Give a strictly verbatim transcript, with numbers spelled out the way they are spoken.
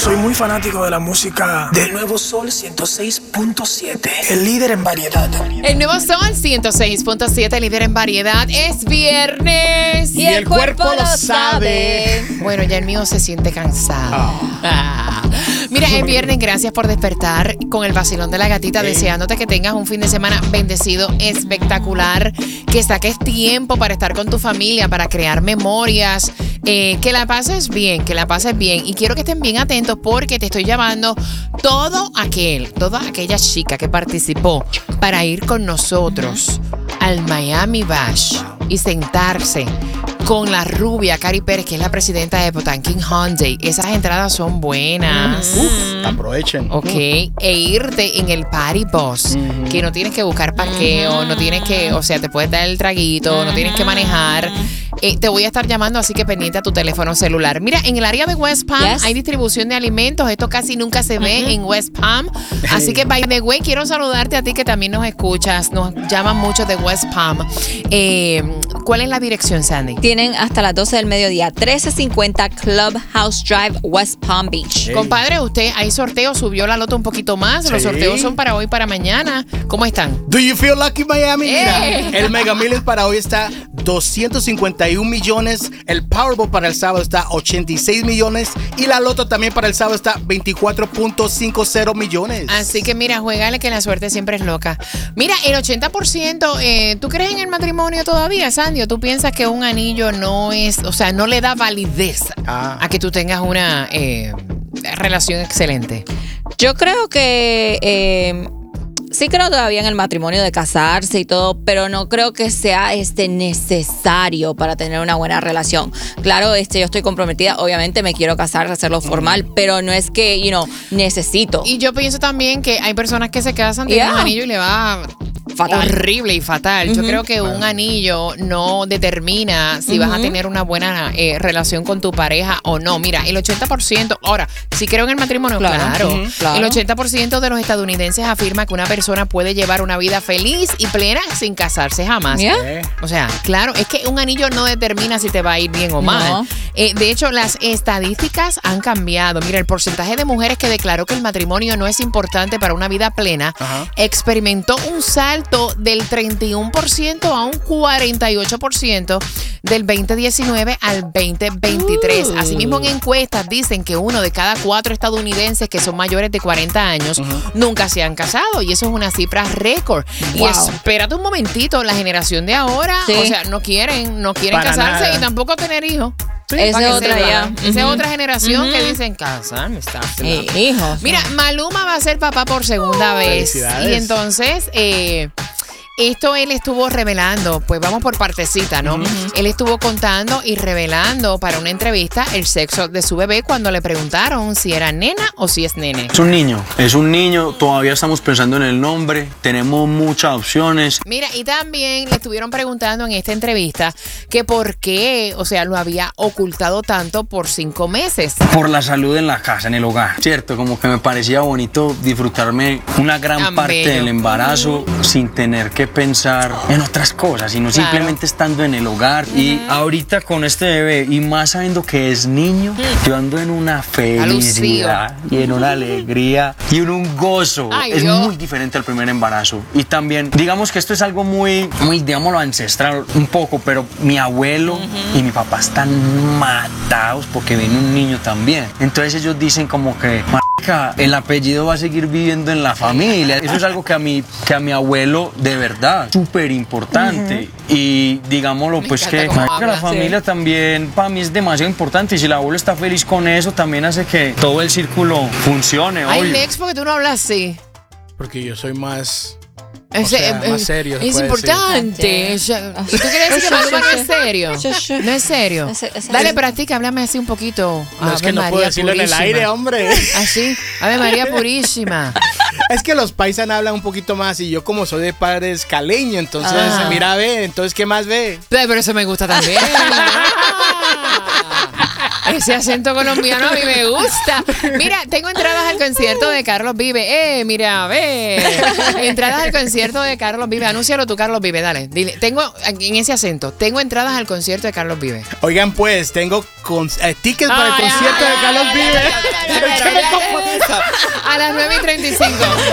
Soy muy fanático de la música del Nuevo Sol ciento seis punto siete, el líder en variedad. El Nuevo Sol ciento seis punto siete, líder en variedad. Es viernes. Y, y el, el cuerpo, cuerpo lo sabe. Bueno, ya el mío se siente cansado. Oh. Ah. Mira, es viernes, gracias por despertar con el vacilón de la gatita, hey. Deseándote que tengas un fin de semana bendecido, espectacular, que saques tiempo para estar con tu familia, para crear memorias, eh, que la pases bien, que la pases bien. Y quiero que estén bien atentos porque te estoy llamando todo aquel, toda aquella chica que participó para ir con nosotros al Miami Bash y sentarse con la rubia Cari Pérez, que es la presidenta de Potanquín Hyundai. Esas entradas son buenas. Uf, aprovechen. Ok. E irte en el party bus, uh-huh. que no tienes que buscar parqueo, uh-huh. no tienes que, o sea, te puedes dar el traguito, uh-huh. no tienes que manejar. Eh, te voy a estar llamando, así que pendiente a tu teléfono celular. Mira, en el área de West Palm yes. hay distribución de alimentos. Esto casi nunca se ve uh-huh. en West Palm. Así que, by the way, quiero saludarte a ti que también nos escuchas. Nos llaman mucho de West Palm. Eh, ¿Cuál es la dirección, Sandy? Tienen hasta las doce del mediodía. trece cincuenta Clubhouse Drive, West Palm Beach. Hey. Compadre, usted, hay sorteo, subió la loto un poquito más. Sí. Los sorteos son para hoy, para mañana. ¿Cómo están? Do you feel lucky, Miami? Hey. Mira, el Mega Millions para hoy está doscientos cincuenta y un millones. El Powerball para el sábado está ochenta y seis millones. Y la loto también para el sábado está veinticuatro punto cincuenta millones. Así que mira, juégale que la suerte siempre es loca. Mira, el ochenta por ciento, eh, ¿tú crees en el matrimonio todavía, Sandy? ¿O tú piensas que un anillo no es, o sea, no le da validez ah. a que tú tengas una eh, relación excelente? Yo creo que eh, sí creo todavía en el matrimonio de casarse y todo, pero no creo que sea este necesario para tener una buena relación. Claro, este yo estoy comprometida, obviamente me quiero casar, hacerlo formal, mm. pero no es que, you know, necesito. Y yo pienso también que hay personas que se casan, tienen yeah. un anillo y le va fatal. Horrible y fatal. Uh-huh. Yo creo que un anillo no determina si uh-huh. vas a tener una buena eh, relación con tu pareja o no. Mira, el ochenta por ciento, ahora, si creo en el matrimonio, claro, claro, uh-huh. claro. el ochenta por ciento de los estadounidenses afirma que una persona puede llevar una vida feliz y plena sin casarse jamás. Yeah. O sea, claro, es que un anillo no determina si te va a ir bien o mal. No. Eh, de hecho, las estadísticas han cambiado. Mira, el porcentaje de mujeres que declaró que el matrimonio no es importante para una vida plena uh-huh. experimentó un salto del treinta y uno por ciento a un cuarenta y ocho por ciento del veinte diecinueve al veinte veintitrés. Uh. Asimismo, en encuestas dicen que uno de cada cuatro estadounidenses que son mayores de cuarenta años uh-huh. nunca se han casado, y eso es una cifra récord. Wow. Y espérate un momentito, la generación de ahora, sí. o sea, no quieren, no quieren Para casarse nada. Y tampoco tener hijos. Sí, esa es otra ya. Esa es uh-huh. otra generación uh-huh. que dicen casarme, está sí, hijos. Mira, Maluma va a ser papá por segunda uh, vez. Y entonces, eh, esto él estuvo revelando, pues vamos por partecita, ¿no? Uh-huh. Él estuvo contando y revelando para una entrevista el sexo de su bebé cuando le preguntaron si era nena o si es nene. Es un niño, es un niño, todavía estamos pensando en el nombre, tenemos muchas opciones. Mira, y también le estuvieron preguntando en esta entrevista que por qué, o sea, lo había ocultado tanto por cinco meses. Por la salud en la casa, en el hogar, ¿cierto? Como que me parecía bonito disfrutarme una gran Tan parte bello. del embarazo uh-huh. sin tener que pensar en otras cosas, sino claro. simplemente estando en el hogar. Uh-huh. Y ahorita con este bebé, y más sabiendo que es niño, uh-huh. yo ando en una felicidad y en una alegría y en un gozo. Ay, es yo. muy diferente al primer embarazo. Y también, digamos que esto es algo muy, muy, digámoslo, ancestral un poco, pero mi abuelo uh-huh. y mi papá están matados porque ven un niño también. Entonces ellos dicen como que el apellido va a seguir viviendo en la familia. Eso es algo que a mi, que a mi abuelo de verdad, súper importante. Uh-huh. Y digámoslo, me pues que marica, la familia sí. también para mí es demasiado importante. Y si el abuelo está feliz con eso, también hace que todo el círculo funcione. Ay, Lex, porque tú no hablas así. Porque yo soy más... O Es, sea, más serio. Es importante. ¿Y tú quieres decir que Maluma no es serio? No es serio. Dale, practica, háblame así un poquito. No, es que no puedo decirlo en el aire, hombre. Así, Ave María Purísima. Es que los paisan hablan un poquito más y yo como soy de padres caleño, entonces ah. mira, ve, entonces ¿qué más ve? Pero eso me gusta también. Ese acento colombiano a mí me gusta. Mira, tengo entradas al concierto de Carlos Vive. Eh, mira, ve. Entradas al concierto de Carlos Vive. Anúncialo tú, Carlos Vive, dale. Dile, tengo, en ese acento, tengo entradas al concierto de Carlos Vive. Oigan, pues, tengo con, eh, tickets para el concierto de Carlos Vive. A las nueve y treinta y cinco.